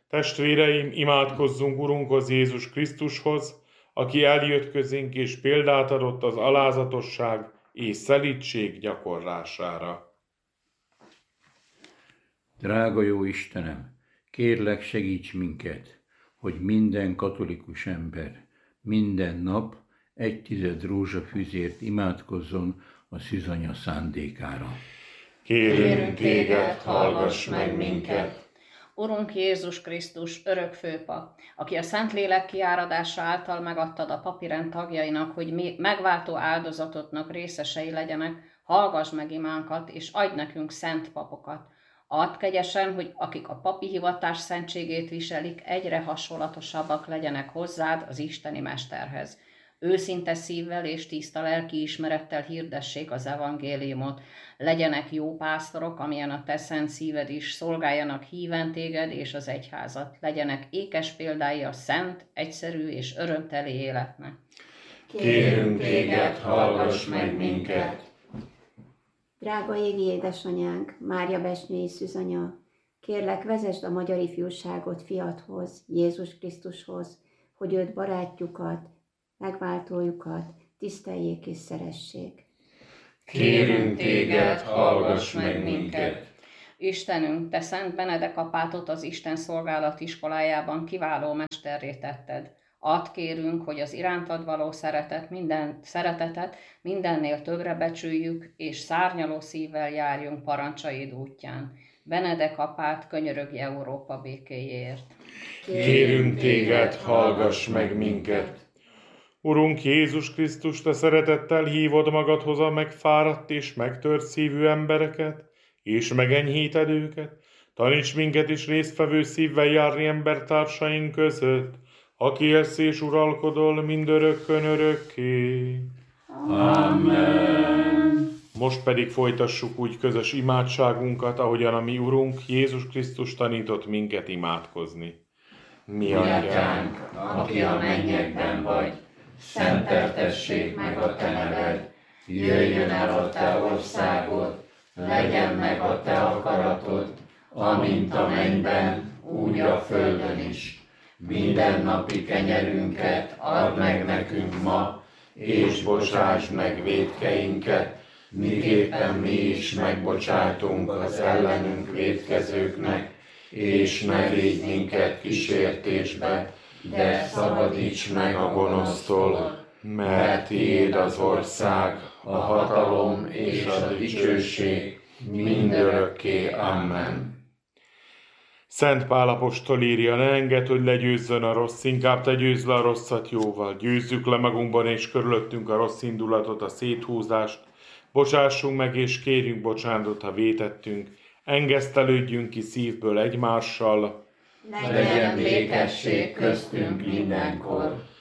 Testvéreim, imádkozzunk Urunkhoz, Jézus Krisztushoz, aki eljött közénk és példát adott az alázatosság és szelídség gyakorlására. Drága jó Istenem, kérlek segíts minket, hogy minden katolikus ember minden nap 1/10 rózsafüzért imádkozzon a szűzanya szándékára. Kérünk téged, hallgass meg minket! Urunk Jézus Krisztus, örök főpap, aki a Szentlélek kiáradása által megadtad a papirend tagjainak, hogy mi megváltó áldozatodnak részesei legyenek, hallgass meg imánkat, és adj nekünk szent papokat. Add kegyesen, hogy akik a papi hivatás szentségét viselik, egyre hasonlatosabbak legyenek hozzád, az isteni mesterhez. Őszinte szívvel és tiszta lelkiismerettel hirdessék az evangéliumot. Legyenek jó pásztorok, amilyen a te szent szíved is, szolgáljanak híven téged és az egyházat. Legyenek ékes példái a szent, egyszerű és örömteli életnek. Kérünk téged, hallgass meg minket! Drága égi édesanyánk, Mária Besnyői szűzanya, kérlek, vezesd a magyar ifjúságot fiadhoz, Jézus Krisztushoz, hogy őt barátjukat, megváltójukat tiszteljék és szeressék. Kérünk téged, hallgass meg minket! Istenünk, te Szent Benedek apátot az Isten szolgálat iskolájában kiváló mesterré tetted. Add kérünk, hogy az irántad való szeretetet mindennél többre becsüljük, és szárnyaló szívvel járjunk parancsaid útján. Benedek apát, könyörögj Európa békéjéért. Kérünk téged, hallgass meg minket! Urunk Jézus Krisztus, te szeretettel hívod magadhoz a megfáradt és megtört szívű embereket, és megenyhíted őket. Taníts minket is résztvevő szívvel járni embertársaink között, aki élsz és uralkodol mindörökkön örökké. Amen. Most pedig folytassuk úgy közös imádságunkat, ahogyan a mi Urunk Jézus Krisztus tanított minket imádkozni. Mi atyánk, aki a mennyekben vagy, szenteltessék meg a te neved, jöjjön el a te országod, legyen meg a te akaratod, amint a mennyben, úgy a földön is. Mindennapi kenyerünket add meg nekünk ma, és bocsásd meg vétkeinket, miképpen mi is megbocsátunk az ellenünk vétkezőknek, és ne védj minket kísértésbe, de szabadíts meg a gonosztól, mert tiéd az ország, a hatalom és a dicsőség mindörökké. Amen. Szent Pál apostol írja, ne engedd, hogy legyőzzön a rossz, inkább te győzz le a rosszat jóval. Győzzük le magunkban és körülöttünk a rossz indulatot, a széthúzást. Bocsássunk meg és kérjünk bocsánatot, ha vétettünk. Engesztelődjünk ki szívből egymással. Legyen békesség köztünk mindenkor,